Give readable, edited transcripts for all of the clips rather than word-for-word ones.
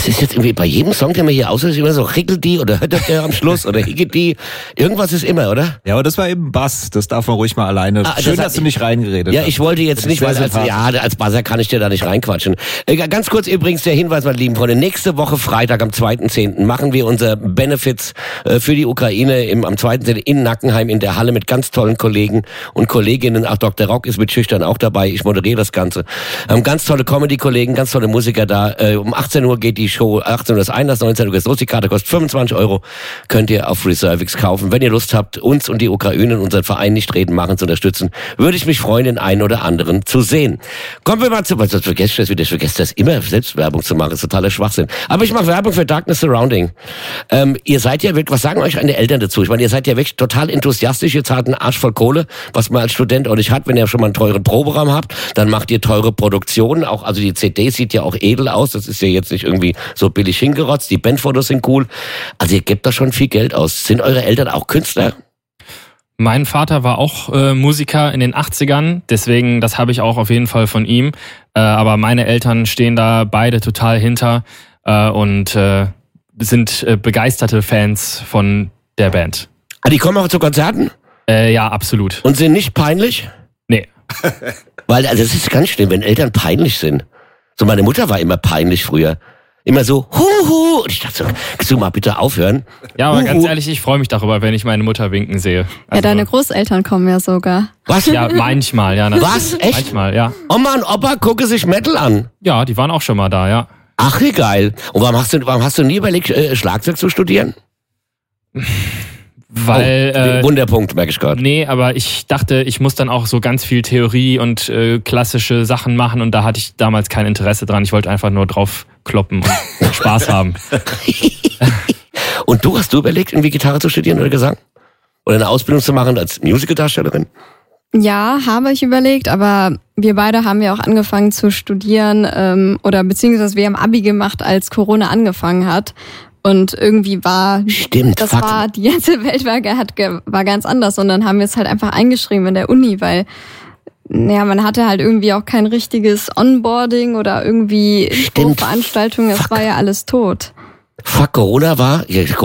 Das ist jetzt irgendwie bei jedem Song, der mir hier aussieht, ist immer so Rickeldi oder Hötter am Schluss oder Higgedi. Irgendwas ist immer, oder? Ja, aber das war eben Bass. Das darf man ruhig mal alleine. Schön, dass du nicht reingeredet hast. Ja, ich wollte jetzt nicht, weil als Buzzer kann ich dir da nicht reinquatschen. Ganz kurz übrigens der Hinweis, meine lieben Freunde. Nächste Woche Freitag am 2.10. machen wir unser Benefits für die Ukraine am 2.10. in Nackenheim in der Halle mit ganz tollen Kollegen und Kolleginnen. Auch Dr. Rock ist mit Schüchtern auch dabei. Ich moderiere das Ganze. Ganz tolle Comedy-Kollegen, ganz tolle Musiker da. Um 18 Uhr geht die Show, 18 Uhr ist Einlass, 19 Uhr ist los. Die Karte kostet 25 €. Könnt ihr auf Reservix kaufen. Wenn ihr Lust habt, uns und die Ukraine und unseren Verein nicht reden machen zu unterstützen, würde ich mich freuen, den einen oder anderen zu sehen. Kommen wir mal zu, ich vergesse das immer, Selbstwerbung zu machen. Das ist totaler Schwachsinn. Aber ich mache Werbung für Darkness Surrounding. Ihr seid ja wirklich, was sagen euch eure Eltern dazu? Ich meine, ihr seid ja wirklich total enthusiastisch. Ihr zahlt einen Arsch voll Kohle, was man als Student auch nicht hat. Wenn ihr schon mal einen teuren Proberaum habt, dann macht ihr teure Produktionen. Auch, also die CD sieht ja auch edel aus. Das ist ja jetzt nicht irgendwie so billig hingerotzt. Die Bandfotos sind cool. Also ihr gebt da schon viel Geld aus. Sind eure Eltern auch Künstler? Mein Vater war auch Musiker in den 80ern, deswegen, das habe ich auch auf jeden Fall von ihm. Aber meine Eltern stehen da beide total hinter und sind begeisterte Fans von der Band. Ah, die kommen auch zu Konzerten? Ja, absolut. Und sind nicht peinlich? Nee. Weil, also das ist ganz schlimm, wenn Eltern peinlich sind. So, meine Mutter war immer peinlich früher. Immer so, huhu. Und ich dachte so, kannst du mal bitte aufhören? Ja, aber ganz ehrlich, ich freue mich darüber, wenn ich meine Mutter winken sehe. Also, ja, deine Großeltern kommen ja sogar. Was? Ja, manchmal, ja. Was? Echt? Manchmal, ja. Oma und Opa gucke sich Metal an. Ja, die waren auch schon mal da, ja. Ach, wie geil. Und warum hast du nie überlegt, Schlagzeug zu studieren? Weil Wunderpunkt, merke ich gerade. Nee, aber ich dachte, ich muss dann auch so ganz viel Theorie und klassische Sachen machen und da hatte ich damals kein Interesse dran. Ich wollte einfach nur drauf kloppen und Spaß haben. Und hast du überlegt, irgendwie Gitarre zu studieren oder Gesang? Oder eine Ausbildung zu machen als Musicaldarstellerin? Ja, habe ich überlegt, aber wir beide haben ja auch angefangen zu studieren oder beziehungsweise wir haben Abi gemacht, als Corona angefangen hat. Und irgendwie war die ganze Welt war ganz anders und dann haben wir es halt einfach eingeschrieben in der Uni, weil ja, man hatte halt irgendwie auch kein richtiges Onboarding oder irgendwie Veranstaltungen, es war ja alles tot. Fuck, Corona war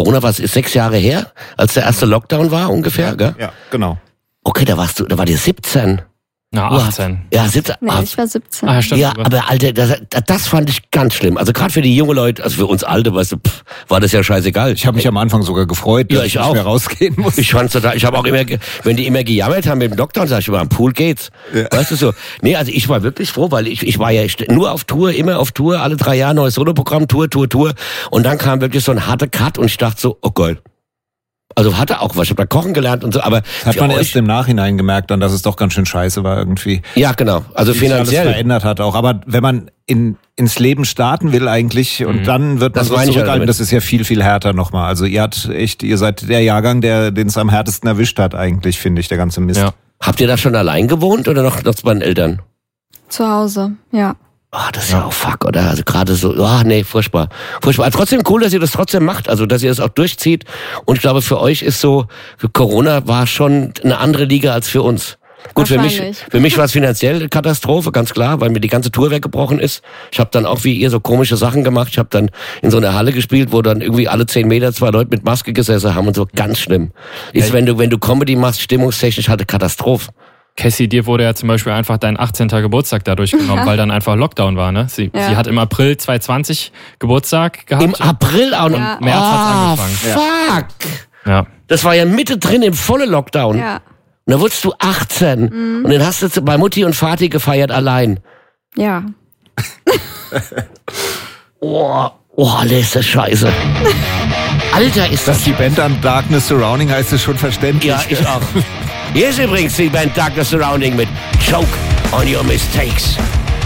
6 Jahre her, als der erste Lockdown war ungefähr, gell? Ja, genau. Okay, da war dir 17. Na, 18. Ja, 17. Nee, ich war 17. Ah, stimmt. Ja, aber Alter, das fand ich ganz schlimm. Also gerade für die junge Leute, also für uns Alte, weißt du, war das ja scheißegal. Ich habe mich am Anfang sogar gefreut, dass ich nicht mehr rausgehen muss. Ich habe auch immer, wenn die immer gejammert haben mit dem Lockdown, sag ich immer, am Pool geht's. Ja. Weißt du so? Nee, also ich war wirklich froh, weil ich war ja nur auf Tour, immer auf Tour, alle 3 Jahre neues Soloprogramm, Tour. Und dann kam wirklich so ein harter Cut und ich dachte so, oh geil. Also hatte auch was, ich habe da kochen gelernt und so, aber hat man erst im Nachhinein gemerkt, dann, dass es doch ganz schön scheiße war irgendwie. Ja, genau. Also finanziell alles verändert hat auch. Aber wenn man ins Leben starten will eigentlich und dann wird man so zurückhalten, das ist ja viel, viel härter nochmal. Also ihr seid der Jahrgang, den es am härtesten erwischt hat eigentlich, finde ich, der ganze Mist. Ja. Habt ihr da schon allein gewohnt oder noch bei den Eltern? Zu Hause, ja. Ah, das ist ja auch fuck, oder? Also gerade so, nee, furchtbar. Aber trotzdem cool, dass ihr das trotzdem macht, also dass ihr das auch durchzieht. Und ich glaube, für euch ist so, für Corona war schon eine andere Liga als für uns. Gut, für mich war es finanziell eine Katastrophe, ganz klar, weil mir die ganze Tour weggebrochen ist. Ich habe dann auch wie ihr so komische Sachen gemacht. Ich habe dann in so einer Halle gespielt, wo dann irgendwie alle 10 Meter 2 Leute mit Maske gesessen haben und so, ganz schlimm. Ist, wenn du Comedy machst, stimmungstechnisch halt eine Katastrophe. Cassie, dir wurde ja zum Beispiel einfach dein 18. Geburtstag dadurch genommen, weil dann einfach Lockdown war, ne? Sie hat im April 2020 Geburtstag gehabt. Im April auch noch? Und März hat's angefangen. Fuck! Ja. Das war ja mittendrin im vollen Lockdown. Ja. Und da wurdest du 18. Und dann hast du bei Mutti und Vati gefeiert allein. Ja. Oh, ist das scheiße. Alter, ist das... Dass die Band dann Darkness Surrounding heißt, ist schon verständlich. Ja, ich auch. Hier ist übrigens die Band Darkness Surrounding mit Choke on Your Mistakes.